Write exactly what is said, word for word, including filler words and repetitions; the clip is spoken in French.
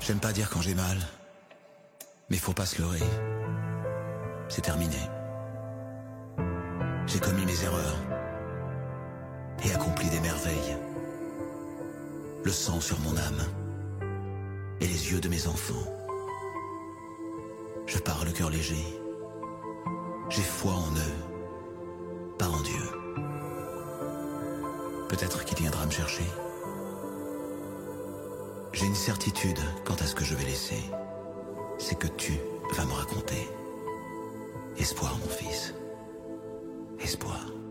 J'aime pas dire quand j'ai mal, mais faut pas se leurrer. C'est terminé. J'ai commis mes erreurs et accompli des merveilles. Le sang sur mon âme et les yeux de mes enfants. Je pars le cœur léger. J'ai foi en eux, pas en Dieu. Peut-être qu'il viendra me chercher. J'ai une certitude quant à ce que je vais laisser. C'est que tu vas me raconter. Espoir, mon fils. Espoir.